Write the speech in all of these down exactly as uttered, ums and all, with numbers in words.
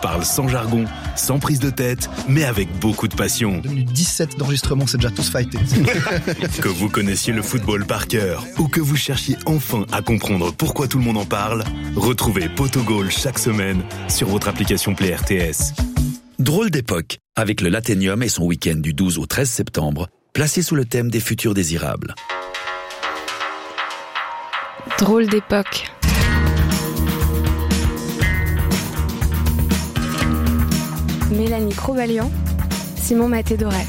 parle sans jargon, sans prise de tête, mais avec beaucoup de passion. deux minutes dix-sept d'enregistrement, c'est déjà tous fighté. Que vous connaissiez le football par cœur ou que vous cherchiez enfin à comprendre pourquoi tout le monde en parle, retrouvez Pot au Goal chaque semaine sur votre application Play R T S. Drôle d'époque, avec le Laténium et son week-end du douze au treize septembre, placé sous le thème des futurs désirables. Drôle d'époque. Mélanie Cro-Valiant, Simon Maté-Doré.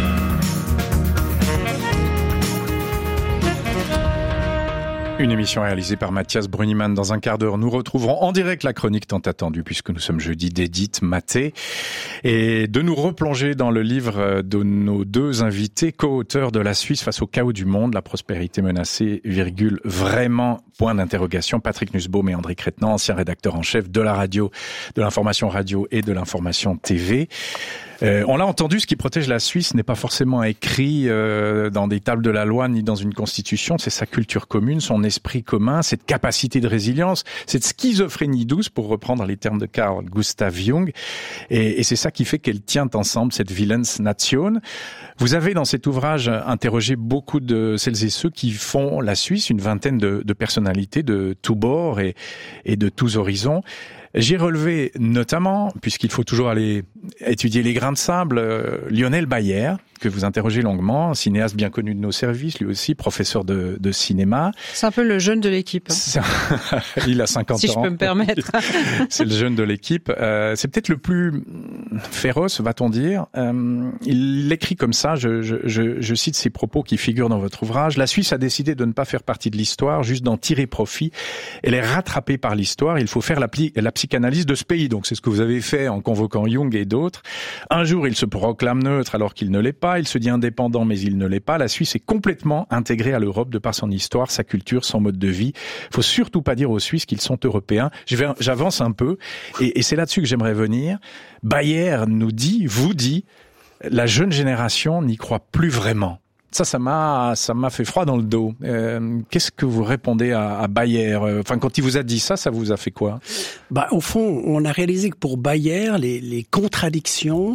Une émission réalisée par Mathias Bruniman. Dans un quart d'heure, nous retrouverons en direct la chronique tant attendue, puisque nous sommes jeudi, d'Edith Maté, et de nous replonger dans le livre de nos deux invités, co-auteurs de La Suisse face au chaos du monde, la prospérité menacée, virgule, vraiment, point d'interrogation. Patrick Nussbaum et André Crétenant, anciens rédacteurs en chef de la radio, de l'information radio et de l'information T V. Euh, on l'a entendu, ce qui protège la Suisse n'est pas forcément écrit euh, dans des tables de la loi ni dans une constitution. C'est sa culture commune, son esprit commun, cette capacité de résilience, cette schizophrénie douce, pour reprendre les termes de Carl Gustav Jung. Et, et c'est ça qui fait qu'elle tient ensemble, cette Willensnation. Vous avez dans cet ouvrage interrogé beaucoup de celles et ceux qui font la Suisse, une vingtaine de, de personnalités de tous bords et, et de tous horizons. J'ai relevé notamment, puisqu'il faut toujours aller étudier les grains de sable, euh, Lionel Bayer, que vous interrogez longuement, cinéaste bien connu de nos services, lui aussi, professeur de, de cinéma. C'est un peu le jeune de l'équipe. Il a cinquante ans. Si je peux me permettre. C'est le jeune de l'équipe. Euh, c'est peut-être le plus féroce, va-t-on dire. Euh, il l'écrit comme ça, je, je, je, je cite ses propos qui figurent dans votre ouvrage. La Suisse a décidé de ne pas faire partie de l'histoire, juste d'en tirer profit. Elle est rattrapée par l'histoire. Il faut faire la, pli- la psychanalyse de ce pays. Donc c'est ce que vous avez fait en convoquant Jung et d'autres. Un jour, il se proclame neutre alors qu'il ne l'est pas. Il se dit indépendant, mais il ne l'est pas. La Suisse est complètement intégrée à l'Europe de par son histoire, sa culture, son mode de vie. Il faut surtout pas dire aux Suisses qu'ils sont européens. J'avance un peu, et, et c'est là-dessus que j'aimerais venir. Bayer nous dit, vous dit, la jeune génération n'y croit plus vraiment. Ça, ça m'a, ça m'a fait froid dans le dos. Euh, qu'est-ce que vous répondez à, à Bayer ? Enfin, quand il vous a dit ça, ça vous a fait quoi ? Bah, au fond, on a réalisé que pour Bayer, les, les contradictions,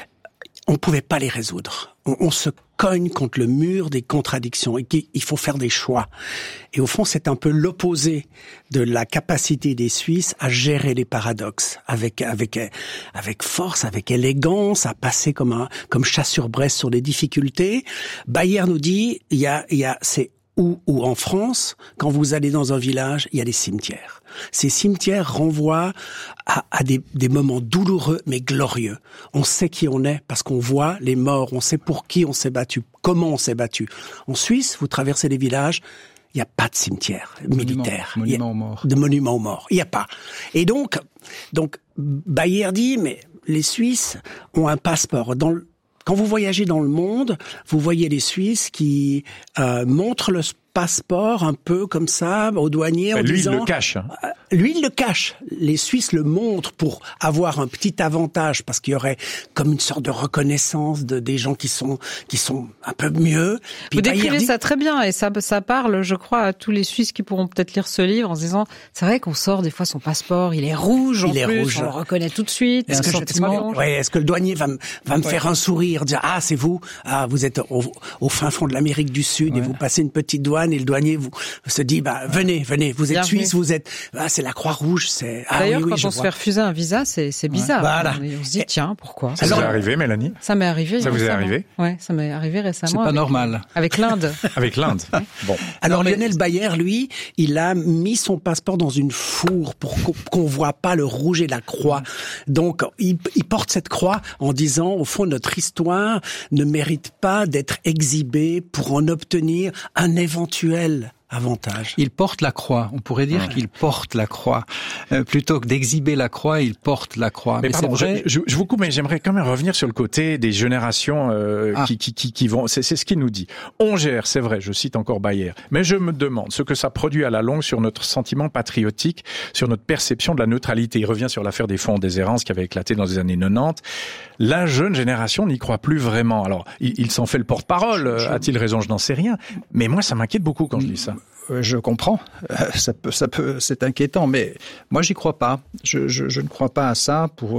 on pouvait pas les résoudre. On, on se cogne contre le mur des contradictions et qu'il faut faire des choix. Et au fond, c'est un peu l'opposé de la capacité des Suisses à gérer les paradoxes avec avec avec force, avec élégance, à passer comme un comme chat sur Brest sur les difficultés. Bayer nous dit, il y a il y a c'est ou ou en France, quand vous allez dans un village, il y a des cimetières. Ces cimetières renvoient à, à des, des moments douloureux mais glorieux. On sait qui on est parce qu'on voit les morts, on sait pour qui on s'est battu, comment on s'est battu. En Suisse, vous traversez les villages, il n'y a pas de cimetière militaire. Monument aux morts. De monuments aux morts. Il n'y a pas. Et donc, donc Bayer dit, mais les Suisses ont un passeport. Dans le, quand vous voyagez dans le monde, vous voyez les Suisses qui euh, montrent le passeport un peu comme ça au douanier en lui, disant... Lui, il le cache. Hein. Euh, lui, il le cache. Les Suisses le montrent pour avoir un petit avantage parce qu'il y aurait comme une sorte de reconnaissance de des gens qui sont qui sont un peu mieux. Puis Vous décrivez dit... ça très bien et ça ça parle, je crois, à tous les Suisses qui pourront peut-être lire ce livre en se disant c'est vrai qu'on sort des fois son passeport, il est rouge en il est plus, rouge. on le reconnaît tout de suite. Est-ce que, je, ouais, est-ce que le douanier va me va me ouais. faire un sourire, dire ah c'est vous, ah vous êtes au, au fin fond de l'Amérique du Sud ouais. et vous passez une petite douane et le douanier vous se dit bah venez venez vous êtes Bienvenue. Suisse, vous êtes ah c'est la Croix-Rouge. C'est... Ah, D'ailleurs, oui, oui, quand on vois. se fait refuser un visa, c'est, c'est bizarre. Voilà. On, on se dit, tiens, pourquoi ? Ça Alors, vous est arrivé, Mélanie ? Ça m'est arrivé Ça récemment. vous est arrivé ? Ouais, ça m'est arrivé récemment. C'est pas avec, normal. Avec l'Inde. Avec l'Inde. Bon. Alors, non, mais... Lionel Bayer, lui, il a mis son passeport dans une fourre pour qu'on, qu'on voit pas le rouge et la croix. Donc, il, il porte cette croix en disant, au fond, notre histoire ne mérite pas d'être exhibée pour en obtenir un éventuel avantage. Il porte la croix. On pourrait dire ouais. qu'il porte la croix. Euh, plutôt que d'exhiber la croix, il porte la croix. Mais, mais pardon, c'est vrai... je, je, je vous coupe, mais j'aimerais quand même revenir sur le côté des générations euh, ah. qui, qui, qui, qui vont... C'est, c'est ce qu'il nous dit. On gère, c'est vrai, je cite encore Bayer, mais je me demande ce que ça produit à la longue sur notre sentiment patriotique, sur notre perception de la neutralité. Il revient sur l'affaire des fonds en déshérence qui avait éclaté dans les années quatre-vingt-dix. La jeune génération n'y croit plus vraiment. Alors, il, il s'en fait le porte-parole. Je... A-t-il raison ? Je n'en sais rien. Mais moi, ça m'inquiète beaucoup quand je lis ça. Je comprends, ça peut, ça peut, c'est inquiétant, mais moi j'y crois pas. Je, je, je ne crois pas à ça pour